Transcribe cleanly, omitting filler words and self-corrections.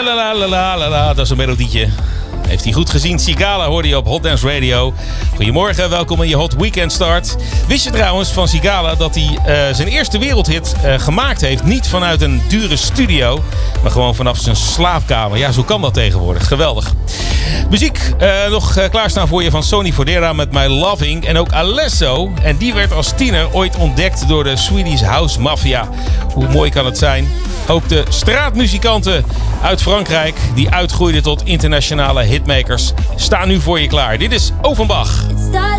la la la la la la, dat is een melodietje. Heeft hij goed gezien. Sigala hoorde je op Hot Dance Radio. Goedemorgen, welkom in je Hot Weekend Start. Wist je trouwens van Sigala dat hij zijn eerste wereldhit gemaakt heeft? Niet vanuit een dure studio, maar gewoon vanaf zijn slaapkamer. Ja, zo kan dat tegenwoordig. Geweldig. Muziek nog klaarstaan voor je van Sonny Fodera met My Loving. En ook Alesso. En die werd als tiener ooit ontdekt door de Swedish House Mafia. Hoe mooi kan het zijn? Ook de straatmuzikanten uit Frankrijk, die uitgroeiden tot internationale hitmakers, staan nu voor je klaar. Dit is Offenbach.